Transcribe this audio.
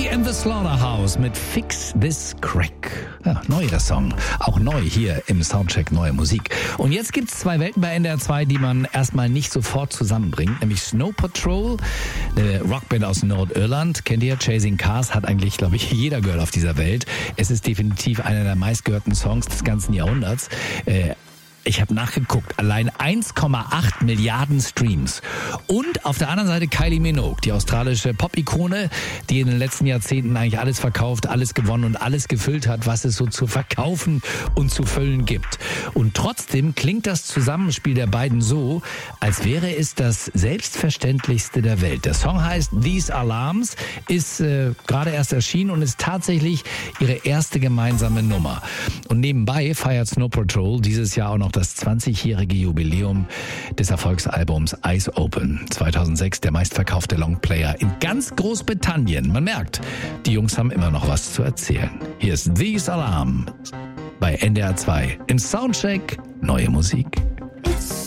and the Slaughterhouse mit Fix This Crack. Ja, neu der Song. Auch neu hier im Soundcheck Neue Musik. Und jetzt gibt's zwei Welten bei NDR 2, die man erstmal nicht sofort zusammenbringt. Nämlich Snow Patrol, eine Rockband aus Nordirland. Kennt ihr? Chasing Cars hat eigentlich, glaube ich, jeder gehört auf dieser Welt. Es ist definitiv einer der meistgehörten Songs des ganzen Jahrhunderts. Ich habe nachgeguckt, allein 1,8 Milliarden Streams. Und auf der anderen Seite Kylie Minogue, die australische Pop-Ikone, die in den letzten Jahrzehnten eigentlich alles verkauft, alles gewonnen und alles gefüllt hat, was es so zu verkaufen und zu füllen gibt. Und trotzdem klingt das Zusammenspiel der beiden so, als wäre es das Selbstverständlichste der Welt. Der Song heißt These Alarms, ist gerade erst erschienen und ist tatsächlich ihre erste gemeinsame Nummer. Und nebenbei feiert Snow Patrol dieses Jahr auch noch das 20-jährige Jubiläum des Erfolgsalbums Eyes Open. 2006 der meistverkaufte Longplayer in ganz Großbritannien. Man merkt, die Jungs haben immer noch was zu erzählen. Hier ist These Alarm bei NDR 2 im Soundcheck Neue Musik.